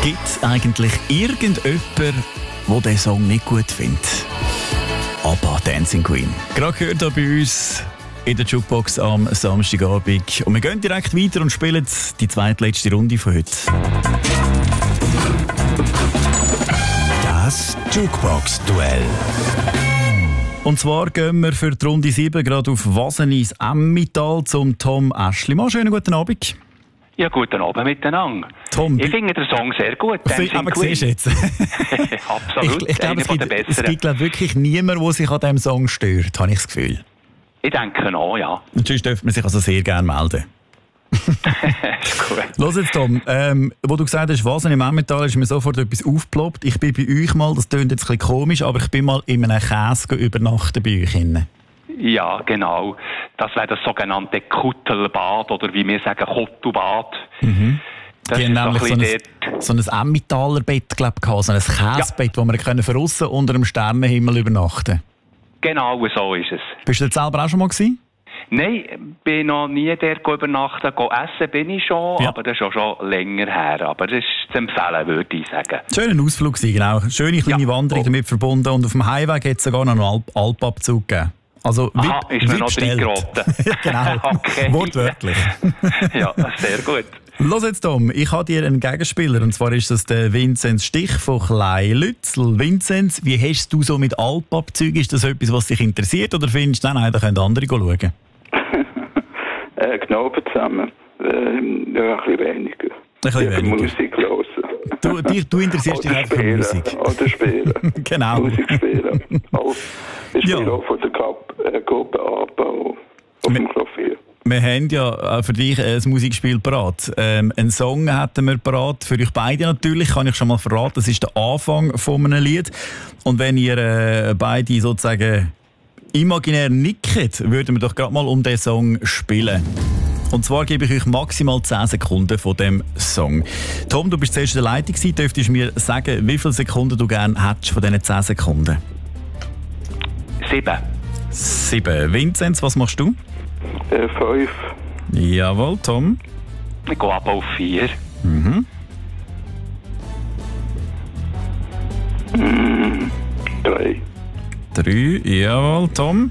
Gibt es eigentlich irgendjemanden, der diesen Song nicht gut findet? ABBA, Dancing Queen. Gerade gehört hier bei uns in der Jukebox am Samstagabend. Und wir gehen direkt weiter und spielen die zweitletzte Runde von heute. Das Jukebox-Duell. Und zwar gehen wir für die Runde 7 gerade auf Wasenis Emmental zum Tom Aeschlimann. Schönen guten Abend. Ja, guten Abend miteinander. Tom, ich finde den Song sehr gut. Aber siehst du jetzt? Absolut, ich glaube, es gibt wirklich niemanden, der sich an diesem Song stört, habe ich das Gefühl. Ich denke auch, ja. Und sonst dürfte man sich also sehr gerne melden. Cool. Los jetzt, Tom. Wo du gesagt hast, was in Emmental, ist mir sofort etwas aufgeploppt. Ich bin bei euch mal, das klingt jetzt ein bisschen komisch, aber ich bin mal in einem Käse übernachten bei euch. Ja, genau. Das wäre das sogenannte Kuttelbad oder wie wir sagen, Kuttelbad. Mhm. Das die ist haben nämlich so ein Emmentaler Bett, glaube ich, so ein Käsebett, wo wir von aussen unter dem Sternenhimmel übernachten. Genau, so ist es. Bist du dort selber auch schon mal gewesen? Nein, bin noch nie dort übernachten. Essen bin ich schon, ja. Aber das ist auch schon länger her. Aber das ist zu empfehlen, würde ich sagen. Schöner Ausflug war, genau. Schöne kleine Wanderung damit verbunden. Und auf dem Heimweg hat es sogar noch einen Alpabzug gegeben. Also, ist mir noch reingeraten. Genau, okay. Wortwörtlich. Ja, sehr gut. Los jetzt, Tom, ich habe dir einen Gegenspieler, und zwar ist das der Vinzenz Stich von Kleinlützel. Vinzenz, wie hast du so mit Alpabzügen? Ist das etwas, was dich interessiert, oder findest du, nein, da können andere schauen? Genau zusammen. Ja, ein bisschen weniger. Ein bisschen weniger. Musik hören. Du interessierst dich auch für Musik. Oder spielen. Genau. Musik spielen. Ich spiele auch von der Gruppe ABBA auf dem Klavier. Wir haben ja für dich ein Musikspiel parat. Einen Song hatten wir parat, für euch beide natürlich, kann ich schon mal verraten. Das ist der Anfang von einem Lied. Und wenn ihr beide sozusagen imaginär nickt, würden wir doch gerade mal um diesen Song spielen. Und zwar gebe ich euch maximal 10 Sekunden von dem Song. Tom, du bist zuerst in der Leitung gewesen. Dürftest du mir sagen, wie viele Sekunden du gerne hättest von diesen 10 Sekunden? 7. Vinzenz, was machst du? 5. Jawohl, Tom? Ich gehe ab auf 4. 3. 3, jawohl, Tom?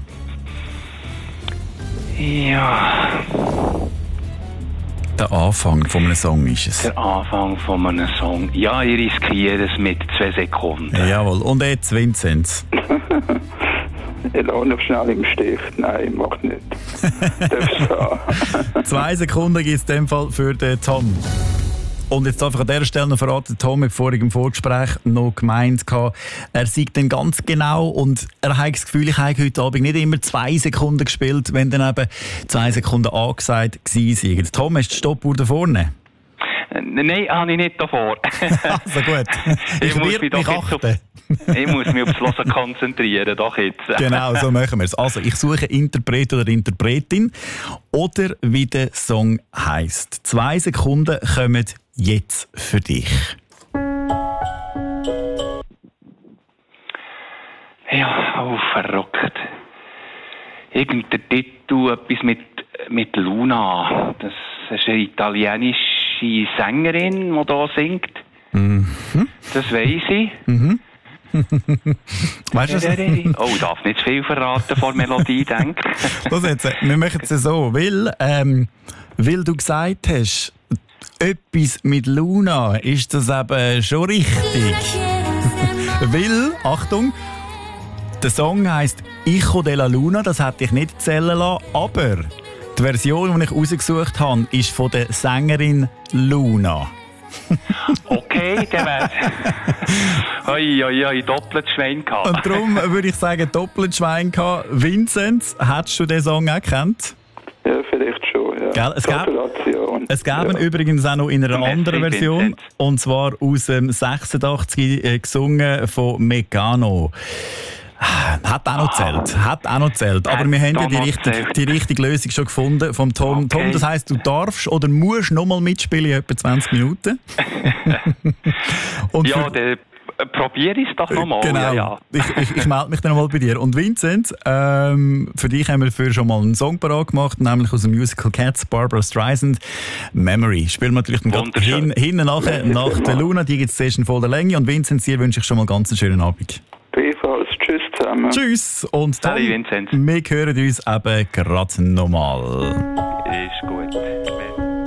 Ja. Der Anfang von einem Song ist es. Der Anfang von einem Song. Ja, ich riskiere es mit 2 Sekunden. Jawohl, und jetzt Vinzenz. Ich lasse noch schnell im Stich. Nein, mach nicht. Darfst haben. 2 Sekunden gibt es in dem Fall für den Tom. Und jetzt darf ich an dieser Stelle noch verraten, Tom hat vorhin im Vorgespräch noch gemeint, er sieht dann ganz genau und er hat das Gefühl, ich habe heute Abend nicht immer 2 Sekunden gespielt, wenn dann eben 2 Sekunden angesagt waren. Tom, hast du die Stoppuhr da vorne? Nein, habe ich nicht davor. Also gut, ich werde mich achten. Ich muss mich aufs Hören konzentrieren, doch jetzt. Genau, so machen wir es. Also, ich suche Interpret oder Interpretin oder wie der Song heisst. 2 Sekunden kommen jetzt für dich. Ja, verrückt. Irgendein Titel, etwas mit Luna. Das ist eine italienische Sängerin, die da singt. Mhm. Das weiss ich. Mhm. Weißt du, oh, ich darf nicht zu viel verraten vor Melodie, denke ich. Los jetzt, wir machen es so, weil du gesagt hast, etwas mit Luna, ist das eben schon richtig. Weil, Achtung, der Song heisst «Hijo de la Luna», das hätte ich nicht zählen lassen, aber die Version, die ich rausgesucht habe, ist von der Sängerin Luna. Okay, der wäre... Oi, doppelt Schwein gehabt. Und darum würde ich sagen, doppelt Schwein gehabt. Vinzenz, hättest du den Song auch gekannt? Ja, vielleicht schon, ja. Gell? Es gäbe ja. Übrigens auch noch in einer anderen Version, Vincent. und zwar aus dem 86 gesungen von Mecano. Hat auch noch gezählt. Aber wir haben ja die richtige Lösung schon gefunden vom Tom. Okay. Tom, das heisst, du darfst oder musst noch mal mitspielen in etwa 20 Minuten. Und ja, der probiere ich es doch nochmal. Genau. Ja. Ich melde mich dann nochmal bei dir. Und Vincent, für dich haben wir schon mal einen Song parat gemacht, nämlich aus dem Musical Cats, Barbara Streisand, Memory. Spielen wir natürlich dann gerade hinten nachher, nach der Luna, die gibt es zuerst in voller Länge. Und Vincent, dir wünsche ich schon mal ganz einen schönen Abend. Ebenfalls. Tschüss zusammen. Tschüss. Und dann, Vincent. wir hören uns eben gerade nochmal. Ist gut.